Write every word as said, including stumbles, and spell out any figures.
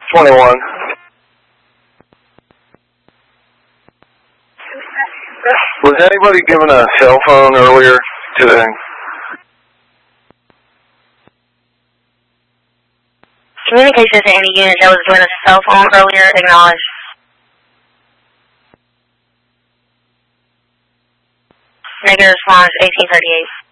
twenty-one. Was anybody given a cell phone earlier today? Communication to any unit that was given a cell phone earlier, acknowledge. Negative response, eighteen thirty-eight.